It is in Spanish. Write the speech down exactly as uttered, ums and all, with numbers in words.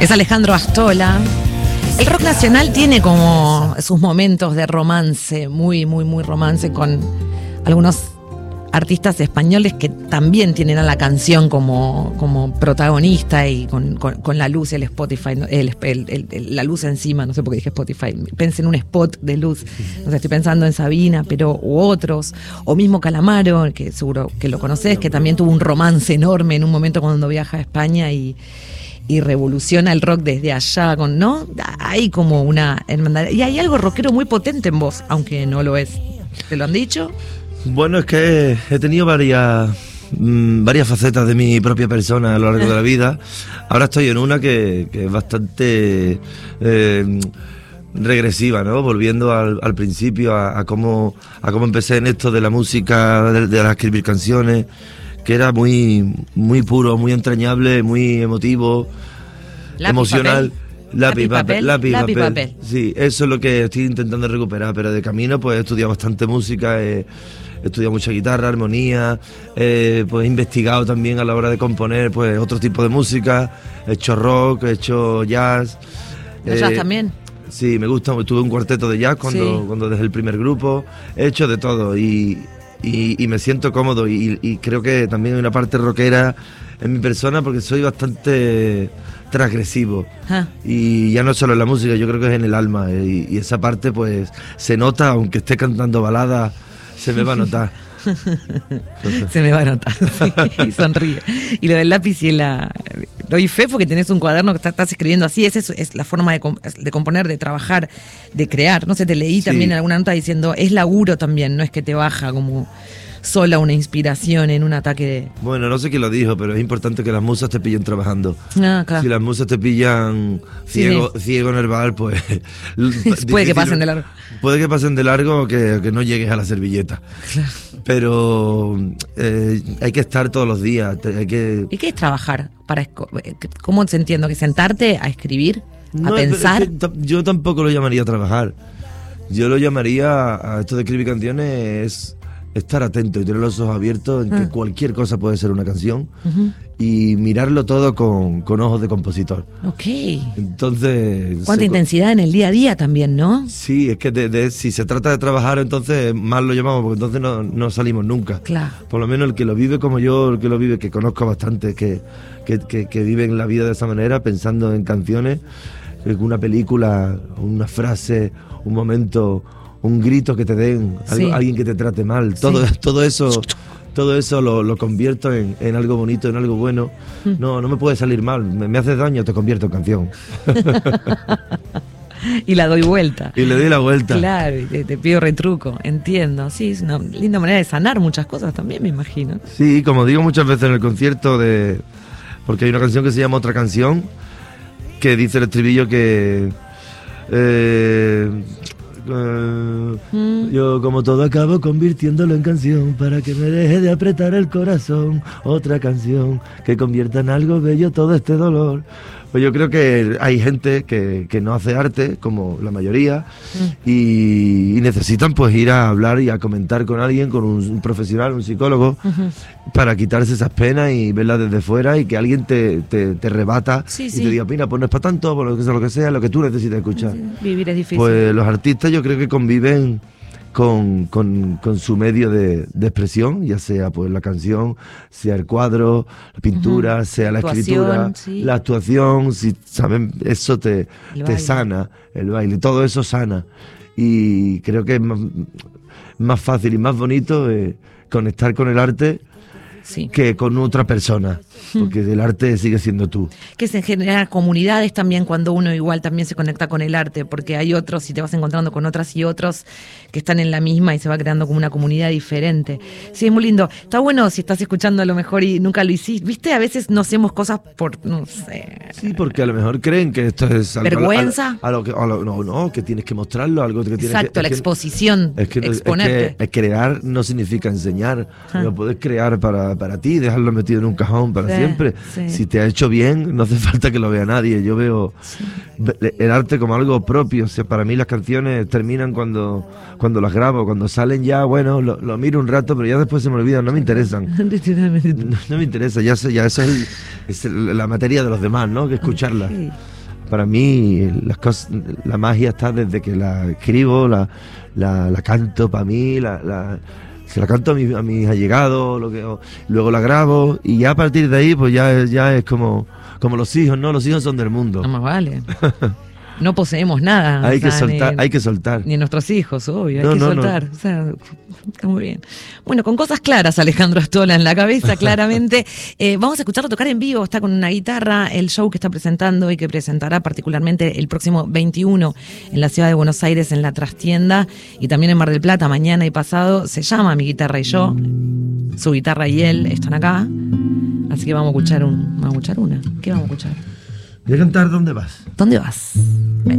Es Alejandro Astola. El rock nacional tiene como sus momentos de romance, muy, muy, muy romance con algunos artistas españoles que también tienen a la canción como, como protagonista y con, con, con la luz y el Spotify, el, el, el, el, la luz encima, no sé por qué dije Spotify, pensé en un spot de luz, no sé, estoy pensando en Sabina, pero u otros, o mismo Calamaro, que seguro que lo conocés, que también tuvo un romance enorme en un momento cuando viaja a España y y revoluciona el rock desde allá, con, ¿no? Hay como una hermandad. Y hay algo rockero muy potente en vos, aunque no lo es. ¿Te lo han dicho? Bueno, es que he tenido varias, mmm, varias facetas de mi propia persona a lo largo de la vida. Ahora estoy en una que, que es bastante eh, regresiva, ¿no? Volviendo al, al principio, a, a, cómo, a cómo empecé en esto de la música, de, de escribir canciones, que era muy, muy puro, muy entrañable, muy emotivo, lápiz, emocional. Papel. Lápiz, papel, lápiz, lápiz, papel. papel. Sí, eso es lo que estoy intentando recuperar, pero de camino pues he estudiado bastante música, he, he estudiado mucha guitarra, armonía, eh, pues he investigado también a la hora de componer pues otro tipo de música, he hecho rock, he hecho jazz. ¿El eh, jazz también? Sí, me gusta, tuve un cuarteto de jazz cuando, sí. cuando dejé el primer grupo, he hecho de todo y... Y, y me siento cómodo y, y creo que también hay una parte rockera en mi persona porque soy bastante transgresivo. Ah. Y ya no solo en la música, yo creo que es en el alma y, y esa parte pues se nota, aunque esté cantando baladas, se me va a notar. Se me va a notar, sí, y sonríe. Y lo del lápiz y la... doy fe porque tenés un cuaderno que estás, estás escribiendo así, es, eso, es la forma de, comp- de componer, de trabajar, de crear. No sé, te leí sí. también en alguna nota diciendo, es laburo también, no es que te baja como sola una inspiración en un ataque de... Bueno, no sé quién lo dijo, pero es importante que las musas te pillen trabajando. Ah, claro. Si las musas te pillan ciego, sí, sí. ciego en el bar, pues... puede que pasen de largo. Puede que pasen de largo o que, que no llegues a la servilleta. Claro. Pero eh, hay que estar todos los días. Hay que... ¿Y qué es trabajar? Para esco- ¿Cómo se entiendo? ¿Que sentarte a escribir? ¿A no, pensar? Es que t- yo tampoco lo llamaría trabajar. Yo lo llamaría, a esto de escribir canciones, es estar atento y tener los ojos abiertos en ah. que cualquier cosa puede ser una canción uh-huh. y mirarlo todo con, con ojos de compositor. Ok. Entonces... ¿Cuánta se, intensidad en el día a día también, no? Sí, es que de, de, si se trata de trabajar, entonces más lo llamamos, porque entonces no, no salimos nunca. Claro. Por lo menos el que lo vive como yo, el que lo vive, que conozco bastante, que, que, que, que viven la vida de esa manera, pensando en canciones, una película, una frase, un momento... un grito que te den, algo, sí. alguien que te trate mal, todo, sí. todo eso, todo eso lo, lo convierto en, en algo bonito, en algo bueno. No, no me puede salir mal, me, me haces daño, te convierto en canción. Y la doy vuelta. Y le doy la vuelta. Claro, y te, te pido retruco, entiendo. Sí, es una linda manera de sanar muchas cosas también, me imagino. Sí, como digo muchas veces en el concierto, de porque hay una canción que se llama Otra Canción, que dice el estribillo que... Eh, Uh, mm. Yo como todo acabo convirtiéndolo en canción para que me deje de apretar el corazón. Otra canción que convierta en algo bello todo este dolor. Pues yo creo que hay gente que, que no hace arte, como la mayoría, mm. y, y necesitan pues ir a hablar y a comentar con alguien, con un, un profesional, un psicólogo, uh-huh. para quitarse esas penas y verlas desde fuera y que alguien te, te, te rebata sí, y sí. te diga, opina, pues no es para tanto, por lo que sea, lo que sea, lo que tú necesitas escuchar. Sí, vivir es difícil. Pues los artistas yo creo que conviven con, con, con su medio de, de expresión, ya sea pues la canción, sea el cuadro, la pintura, uh-huh. sea la actuación, escritura, sí. la actuación, si saben, eso te, te sana, el baile, todo eso sana. Y creo que es más, más fácil y más bonito eh, conectar con el arte sí. que con otra persona. Porque el arte sigue siendo tú. Que se generan comunidades también cuando uno igual también se conecta con el arte, porque hay otros y te vas encontrando con otras y otros que están en la misma y se va creando como una comunidad diferente. Sí, es muy lindo. Está bueno si estás escuchando a lo mejor y nunca lo hiciste. ¿Viste? A veces no hacemos cosas por, no sé... Sí, porque a lo mejor creen que esto es... Algo, ¿vergüenza? A, a, a lo que, a lo, no, no, que tienes que mostrarlo, algo que tienes Exacto, que... la es exposición, que, es que, exponerte. Es que crear no significa enseñar. Ah. Lo puedes crear para para, para ti, dejarlo metido en un cajón para sí, siempre. Sí. Si te ha hecho bien, no hace falta que lo vea nadie. Yo veo sí. el arte como algo propio. O sea, para mí las canciones terminan cuando, cuando las grabo, cuando salen ya, bueno, lo, lo miro un rato, pero ya después se me olvidan, no me interesan. No, no me interesa, ya, ya esa es, es el, la materia de los demás, ¿no? Que escucharla. Okay. Para mí las cosas, la magia está desde que la escribo, la, la, la canto para mí, la, la, se la canto a, mi, a mis allegados, lo que, o, luego la grabo y ya a partir de ahí pues ya, ya es como, como los hijos, ¿no? Los hijos son del mundo. No más vale. No poseemos nada. Hay o sea, que soltar, ni, hay que soltar. Ni nuestros hijos, obvio, no, hay que no, soltar. No. O sea, está muy bien. Bueno, con cosas claras, Alejandro Astola en la cabeza, claramente. eh, vamos a escucharlo tocar en vivo, está con una guitarra, el show que está presentando y que presentará particularmente el próximo veintiuno en la ciudad de Buenos Aires, en la Trastienda, y también en Mar del Plata, mañana y pasado. Se llama Mi Guitarra y Yo. Su guitarra y él están acá. Así que vamos a escuchar, un, vamos a escuchar una. ¿Qué vamos a escuchar? Voy a cantar ¿Dónde vas? ¿Dónde vas? Ven.